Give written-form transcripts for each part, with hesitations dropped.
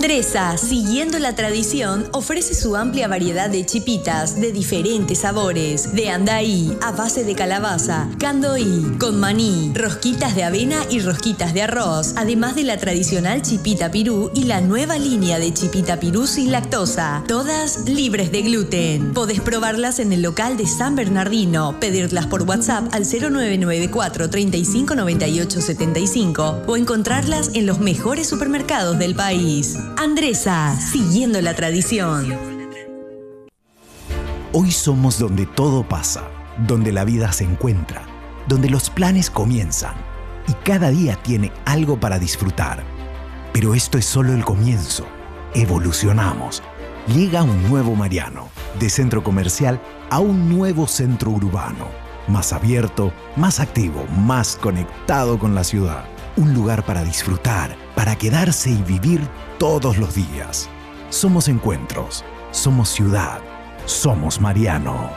Andresa, siguiendo la tradición, ofrece su amplia variedad de chipitas de diferentes sabores, de andaí, a base de calabaza, candoí, con maní, rosquitas de avena y rosquitas de arroz, además de la tradicional chipita pirú y la nueva línea de chipita pirú sin lactosa, todas libres de gluten. Podés probarlas en el local de San Bernardino, pedirlas por WhatsApp al 0994 35 98 75 o encontrarlas en los mejores supermercados del país. Andresa, siguiendo la tradición. Hoy somos donde todo pasa, donde la vida se encuentra, donde los planes comienzan y cada día tiene algo para disfrutar. Pero esto es solo el comienzo. Evolucionamos. Llega un nuevo Mariano, de centro comercial a un nuevo centro urbano, más abierto, más activo, más conectado con la ciudad. Un lugar para disfrutar, para quedarse y vivir todos los días. Somos encuentros, somos ciudad, somos Mariano.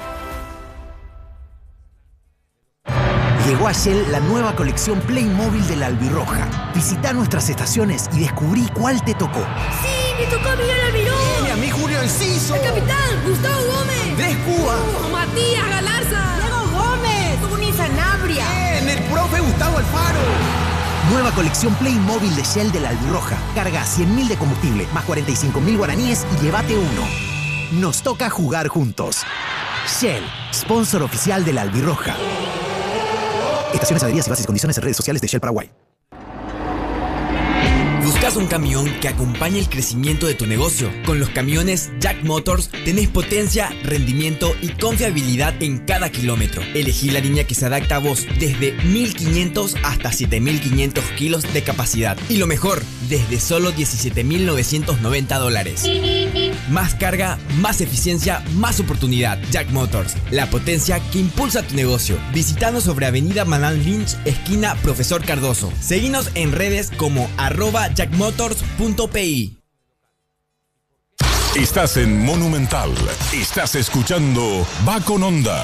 Llegó a Shell la nueva colección Playmobil de la Albirroja. Visita nuestras estaciones y descubrí cuál te tocó. ¡Sí! ¡Me tocó Miguel Almirón! ¡Y a mí Julio Enciso! ¡El capitán Gustavo Gómez! ¡Andrés Cuba! ¡Matías Galarza! ¡Diego Gómez! ¡Tuni Sanabria! ¡Bien! ¡El profe Gustavo Alfaro! Nueva colección Playmobil de Shell de la Albirroja. Carga 100.000 de combustible, más 45.000 guaraníes y llévate uno. Nos toca jugar juntos. Shell, sponsor oficial de la Albirroja. Estaciones, adheridas y bases y condiciones en redes sociales de Shell Paraguay. ¿Buscas un camión que acompañe el crecimiento de tu negocio? Con los camiones Jack Motors tenés potencia, rendimiento y confiabilidad en cada kilómetro. Elegí la línea que se adapta a vos, desde 1.500 hasta 7.500 kilos de capacidad. Y lo mejor, desde solo $17.990. Más carga, más eficiencia, más oportunidad. Jack Motors, la potencia que impulsa tu negocio. Visitanos sobre Avenida Manuel Lynch, esquina Profesor Cardoso. Seguinos en redes como @jackmotors.pi. Estás en Monumental. Estás escuchando Va con Onda.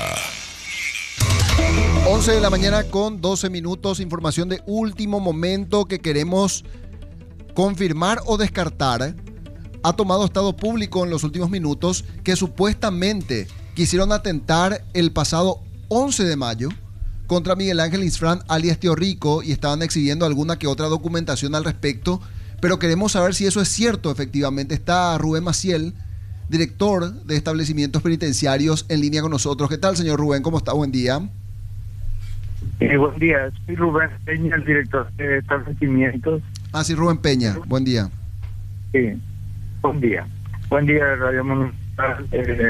11 de la mañana con 12 minutos. Información de último momento que queremos confirmar o descartar. Ha tomado estado público en los últimos minutos que supuestamente quisieron atentar el pasado 11 de mayo contra Miguel Ángel Isfrán, alias Tío Rico, y estaban exhibiendo alguna que otra documentación al respecto, pero queremos saber si eso es cierto. Efectivamente, está Rubén Maciel, director de establecimientos penitenciarios, en línea con nosotros. ¿Qué tal, señor Rubén? ¿Cómo está? Buen día. Buen día, soy Rubén Peña, el director de establecimientos. Ah, sí, Rubén Peña, buen día. Sí, buen día. Buen día, Radio Monumental.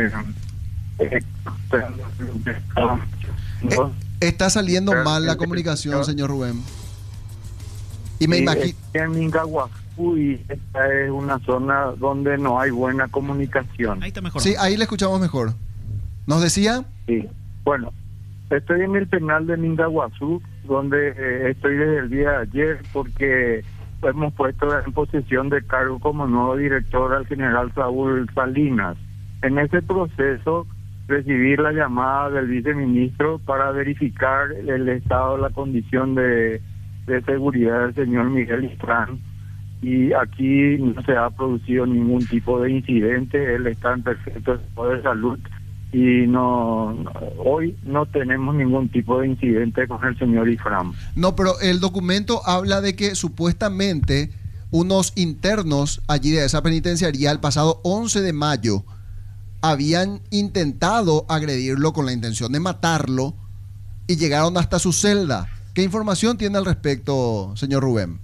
Está saliendo mal la comunicación, señor Rubén. Y me imagino... En Mingaguazú, y esta es una zona donde no hay buena comunicación. Ahí está mejor. Sí, ahí le escuchamos mejor. ¿Nos decía? Sí, bueno, estoy en el penal de Mingaguazú, donde estoy desde el día de ayer, porque hemos puesto en posesión de cargo como nuevo director al general Saúl Salinas. En ese proceso recibí la llamada del viceministro para verificar el estado, la condición de seguridad del señor Miguel Isfrán, y aquí no se ha producido ningún tipo de incidente. Él está en perfecto estado de salud y hoy no tenemos ningún tipo de incidente con el señor Isfrán. No, pero el documento habla de que supuestamente unos internos allí de esa penitenciaría el pasado 11 de mayo habían intentado agredirlo con la intención de matarlo y llegaron hasta su celda. ¿Qué información tiene al respecto, señor Rubén?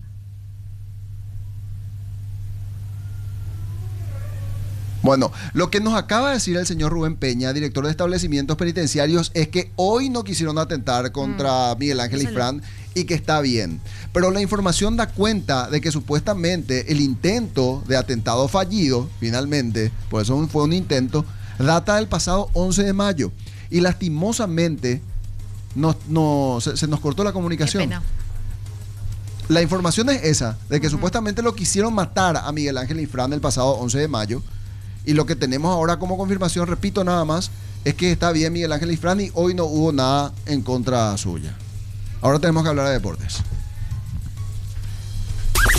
Bueno, lo que nos acaba de decir el señor Rubén Peña, director de establecimientos penitenciarios, es que hoy no quisieron atentar contra Miguel Ángel Isfrán y que está bien. Pero la información da cuenta de que supuestamente el intento de atentado fallido, finalmente, por eso fue un intento, data del pasado 11 de mayo. Y lastimosamente se nos cortó la comunicación. Qué pena. La información es esa, de que supuestamente lo quisieron matar a Miguel Ángel Isfrán el pasado 11 de mayo. Y lo que tenemos ahora como confirmación, repito nada más, es que está bien Miguel Ángel Isfrán y hoy no hubo nada en contra suya. Ahora tenemos que hablar de deportes.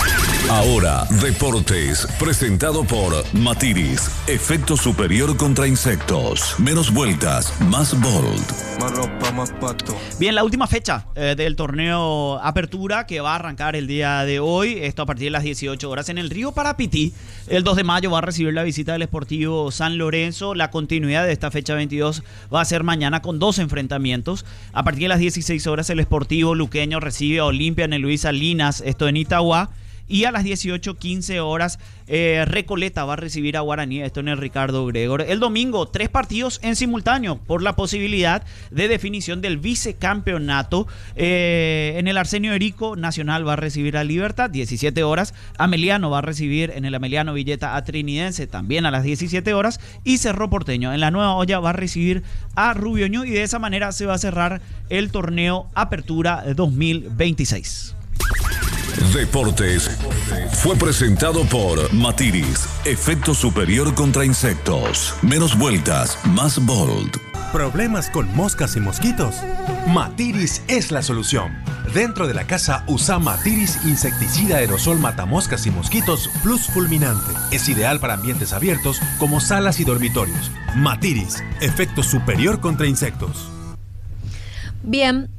Ahora, Deportes, presentado por Matiris, efecto superior contra insectos. Menos vueltas, más bold. Más ropa, más pato. Bien, la última fecha del torneo Apertura que va a arrancar el día de hoy, esto a partir de las 18 horas en el Río Parapití. El 2 de mayo va a recibir la visita del Sportivo San Lorenzo. La continuidad de esta fecha 22 va a ser mañana con 2 enfrentamientos. A partir de las 16 horas el Sportivo Luqueño recibe a Olimpia en el Luis Salinas, esto en Itagua. Y a las 18:15 horas, Recoleta va a recibir a Guaraní, esto en el Ricardo Gregor. El domingo, 3 partidos en simultáneo por la posibilidad de definición del vicecampeonato. En el Arsenio Erico, Nacional va a recibir a Libertad, 17 horas. Ameliano va a recibir en el Ameliano Villeta a Trinidense, también a las 17 horas. Y Cerro Porteño, en la Nueva Olla, va a recibir a Rubio Ñu. Y de esa manera se va a cerrar el torneo Apertura 2026. Deportes fue presentado por Matiris, efecto superior contra insectos. Menos vueltas, más bold. ¿Problemas con moscas y mosquitos? Matiris es la solución. Dentro de la casa usa Matiris insecticida aerosol matamoscas y mosquitos plus fulminante. Es ideal para ambientes abiertos como salas y dormitorios. Matiris, efecto superior contra insectos. Bien.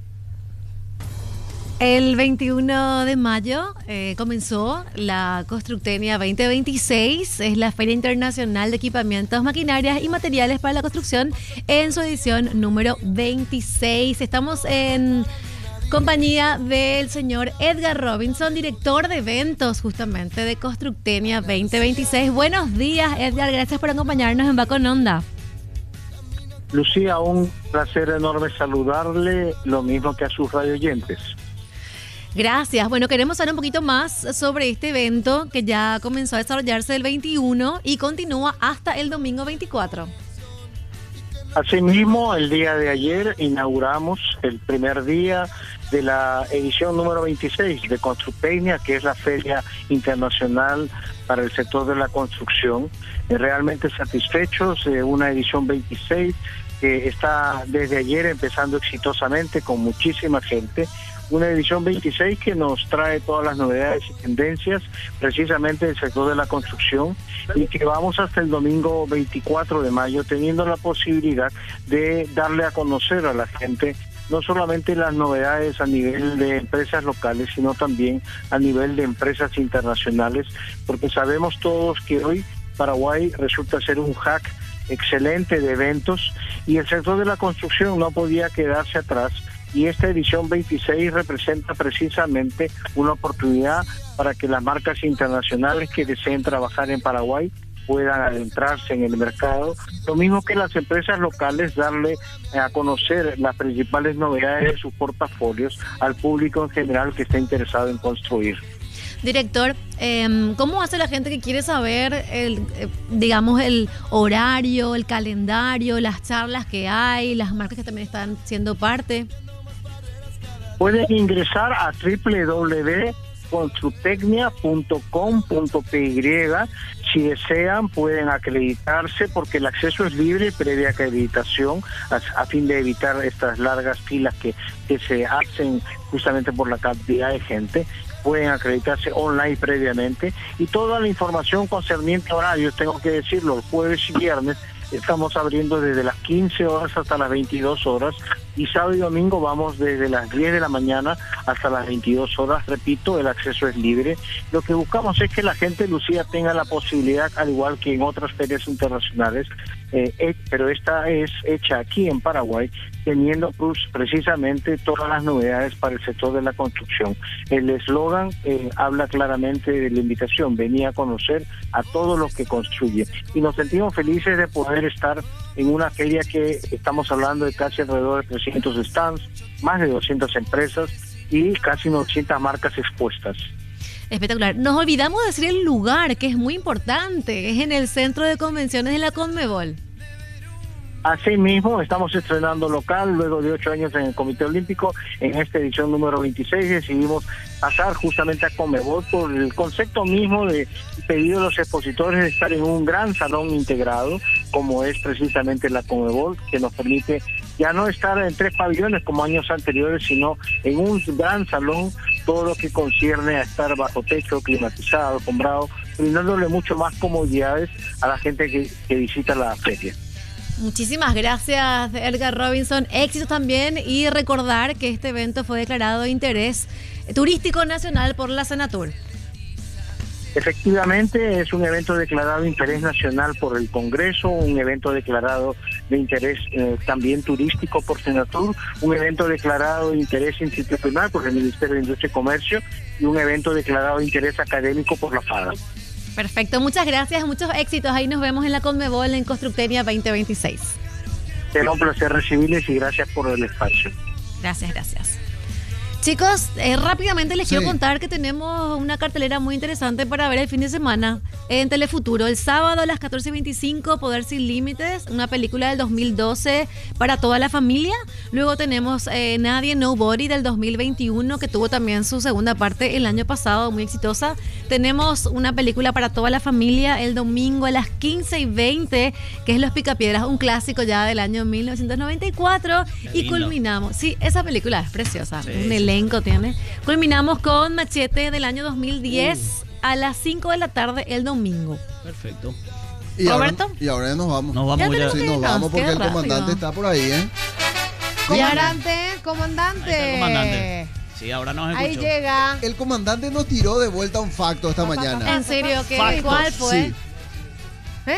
El 21 de mayo comenzó la Constructenia 2026, es la Feria Internacional de Equipamientos, Maquinarias y Materiales para la Construcción en su edición número 26. Estamos en compañía del señor Edgar Robinson, director de eventos justamente de Constructenia 2026. Buenos días, Edgar, gracias por acompañarnos en Va con Onda. Lucía, un placer enorme saludarle, lo mismo que a sus radioyentes. Gracias. Bueno, queremos saber un poquito más sobre este evento que ya comenzó a desarrollarse el 21 y continúa hasta el domingo 24. Asimismo, el día de ayer inauguramos el primer día de la edición número 26 de Constructenia, que es la Feria Internacional para el sector de la construcción. Realmente satisfechos de una edición 26 que está desde ayer empezando exitosamente con muchísima gente. Una edición 26 que nos trae todas las novedades y tendencias precisamente del sector de la construcción y que vamos hasta el domingo 24 de mayo teniendo la posibilidad de darle a conocer a la gente no solamente las novedades a nivel de empresas locales, sino también a nivel de empresas internacionales, porque sabemos todos que hoy Paraguay resulta ser un hub excelente de eventos y el sector de la construcción no podía quedarse atrás. Y esta edición 26 representa precisamente una oportunidad para que las marcas internacionales que deseen trabajar en Paraguay puedan adentrarse en el mercado. Lo mismo que las empresas locales, darle a conocer las principales novedades de sus portafolios al público en general que está interesado en construir. Director, ¿cómo hace la gente que quiere saber digamos, el horario, el calendario, las charlas que hay, las marcas que también están siendo parte? Pueden ingresar a www.constructecnia.com.py. Si desean, pueden acreditarse porque el acceso es libre previa acreditación a fin de evitar estas largas filas que se hacen justamente por la cantidad de gente. Pueden acreditarse online previamente y toda la información concerniente a horarios, tengo que decirlo, el jueves y viernes estamos abriendo desde las 15 horas hasta las 22 horas y sábado y domingo vamos desde las 10 de la mañana hasta las 22 horas. Repito, el acceso es libre. Lo que buscamos es que la gente, Lucía, tenga la posibilidad, al igual que en otras ferias internacionales, pero esta es hecha aquí en Paraguay, teniendo precisamente todas las novedades para el sector de la construcción. El eslogan habla claramente de la invitación, venía a conocer a todos los que construyen. Y nos sentimos felices de poder estar en una feria que estamos hablando de casi alrededor de 300 stands, más de 200 empresas y casi 800 marcas expuestas. Espectacular. Nos olvidamos de decir el lugar, que es muy importante. Es en el Centro de Convenciones de la Conmebol. Asimismo, estamos estrenando local, luego de 8 años en el Comité Olímpico. En esta edición número 26 decidimos pasar justamente a Conmebol por el concepto mismo de pedido de los expositores de estar en un gran salón integrado, como es precisamente la Conmebol, que nos permite ya no estar en 3 pabellones como años anteriores, sino en un gran salón todo lo que concierne a estar bajo techo, climatizado, comprado, brindándole mucho más comodidades a la gente que visita la feria. Muchísimas gracias, Edgar Robinson. Éxitos también, y recordar que este evento fue declarado de interés turístico nacional por la Senatur. Efectivamente, es un evento declarado de interés nacional por el Congreso, un evento declarado de interés también turístico por Senatur, un evento declarado de interés institucional por el Ministerio de Industria y Comercio y un evento declarado de interés académico por la FADA. Perfecto, muchas gracias, muchos éxitos. Ahí nos vemos en la Conmebol en Constructenia 2026. Será un placer recibirles y gracias por el espacio. Gracias. Chicos, rápidamente les quiero contar que tenemos una cartelera muy interesante para ver el fin de semana en Telefuturo. El sábado a las 14:25, Poder Sin Límites, una película del 2012 para toda la familia. Luego tenemos Nadie, Nobody del 2021, que tuvo también su segunda parte el año pasado, muy exitosa. Tenemos una película para toda la familia el domingo a las 15:20, que es Los Picapiedras, un clásico ya del año 1994. Y culminamos, sí, esa película es preciosa, un elenco tiene. Culminamos con Machete del año 2010 a las 5 de la tarde el domingo. Perfecto. Y ¿Roberto? Ahora ya nos vamos. Nos vamos ya. Sí, nos vamos porque Qué el comandante rápido. está por ahí, ¿eh? Comandante. Ahí está el comandante. Sí, ahora nos escuchó. Ahí llega. El comandante nos tiró de vuelta un facto esta mañana. ¿En serio? Factos. ¿Cuál fue? Sí. ¿Eh?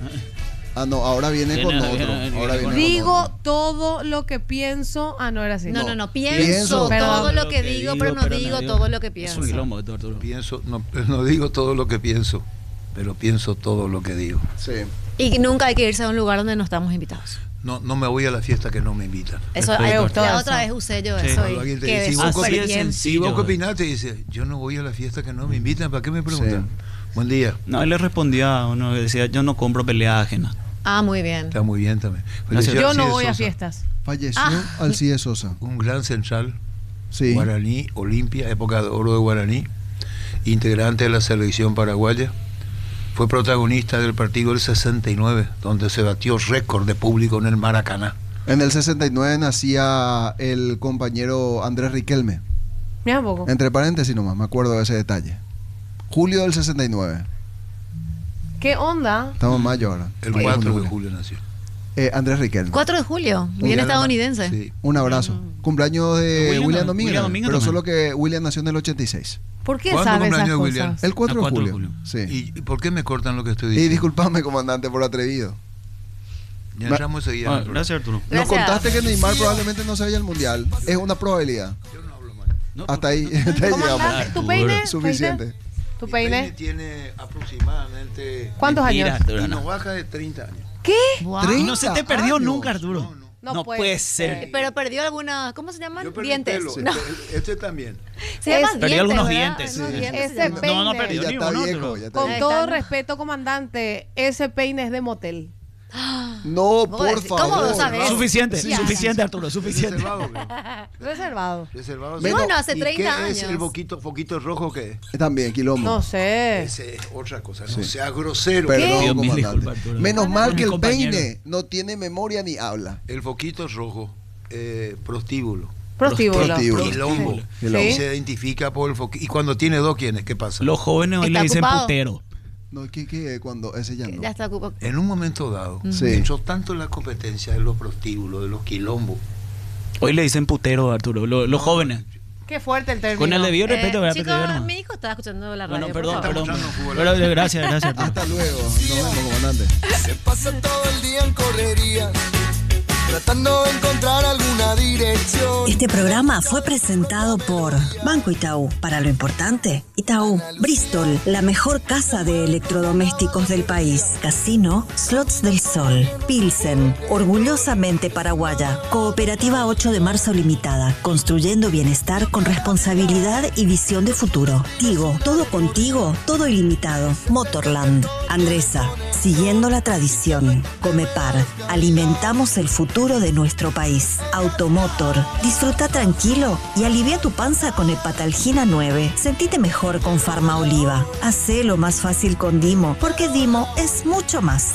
Ah, no, ahora viene con otro. Ahora viene Digo todo lo que pienso. Ah, no era así. No. Pienso Pienso. todo lo que Lo que digo, digo, pero no pero digo no todo lo que Es pienso. un quilombo esto, Arturo. No digo todo lo que pienso, pero pienso todo lo que digo. Sí. Y nunca hay que irse a un lugar donde no estamos invitados. No me voy a la fiesta que no me invitan. Eso, Me gustó la eso. otra vez usé yo Sí. eso Cuando y alguien te quedé dice, súper así de bien. sencillo. Si vos qué opinás, te dice, yo no voy a la fiesta que no me invitan, ¿para qué me preguntan? Buen día. No, él le respondía a uno que decía, yo no compro pelea ajena. Ah, muy bien. Está muy bien también. Gracias. Yo Alcides no voy a Sosa, fiestas. Falleció Ah. Alcides Sosa. Un gran central, Sí. Guaraní, Olimpia, época de oro de Guaraní, integrante de la selección paraguaya. Fue protagonista del partido del 69, donde se batió récord de público en el Maracaná. En el 69 nacía el compañero Andrés Riquelme. Mira un poco. Entre paréntesis nomás, me acuerdo de ese detalle. Julio del 69. ¿Qué onda? Estamos en mayo ahora. El Mayo, 4 de julio. julio nació. Andrés Riquelme. 4 de julio, bien estadounidense. Sí. Un abrazo. Cumpleaños de William Domínguez. William Domínguez Pero también. solo que William nació en el 86. ¿Por qué ¿Cuándo sabes esas cumpleaños de cosas? William? El 4 de 4 de julio. julio. Sí. ¿Y por qué me cortan lo que estoy Y diciendo? disculpame, comandante, por atrevido. Ya entramos enseguida. Ah, gracias, Arturo. Nos Gracias. contaste que Neymar probablemente no se vaya al mundial. Es una probabilidad. No, Hasta ahí llegamos. Comandante, ¿tu peine? Suficiente. ¿Tu Mi peine? tiene aproximadamente... ¿Cuántos Mentira, años? Arturo, Y no. no baja de 30 años. ¿Qué? Wow. Y no se te perdió 30 nunca, años. Arturo. No No puede puede ser. Pero perdió alguna, ¿cómo se llaman? Yo perdí Dientes. pelo. No, Este también. se llaman Perdió dientes, algunos ¿verdad? dientes, Unos sí. dientes se Ese llaman. peine. No, no perdió Ya ni está uno, viejo. Arturo. Ya está Con viejo. todo respeto, comandante, ese peine es de motel. No, ¿Cómo por decís? ¿Cómo favor. lo sabes? Suficiente, Sí. suficiente, Arturo, suficiente. Reservado. Reservado. Reservado. Y bueno, hace 30 ¿Y qué años. es el foquito rojo que También, quilombo. No sé. Ese es otra cosa. No sea grosero. Perdón, Dios mío, comandante. disculpa, Arturo. Menos mal Mi que el compañero. peine no tiene memoria ni habla. El foquito rojo, prostíbulo. Prostíbulo. Prostíbulo. Quilombo. Quilombo. Y se identifica por el foquito. Y cuando tiene dos, ¿quiénes? ¿Qué pasa? Los jóvenes hoy Está le dicen ocupado. putero. No, ¿qué? Cuando ese ya no. Ya está ocupado. En un momento dado, Sí. entró tanto en la competencia de los prostíbulos, de los quilombos. Hoy le dicen putero, Arturo. Los jóvenes. Qué fuerte el término. Con el debido respeto, ¿verdad? chicos, Pero yo no. mi hijo estaba escuchando la radio. Bueno, por perdón, favor. perdón. Estamos echando Pero, fútbol. gracias, Arturo. Hasta luego. Nos vemos, comandante. Se pasa todo el día en correría, tratando de encontrar alguna dirección. Este programa fue presentado por Banco Itaú. Para lo importante, Itaú. Bristol, la mejor casa de electrodomésticos del país. Casino, Slots del Sol. Pilsen, orgullosamente paraguaya. Cooperativa 8 de marzo limitada. Construyendo bienestar con responsabilidad y visión de futuro. Tigo, todo contigo, todo ilimitado. Motorland. Andresa, siguiendo la tradición. Comepar, alimentamos el futuro de nuestro país. Automotor, disfruta tranquilo y alivia tu panza con Hepatalgina 9. Sentite mejor con Farma Oliva. Hacelo más fácil con Dimo, porque Dimo es mucho más.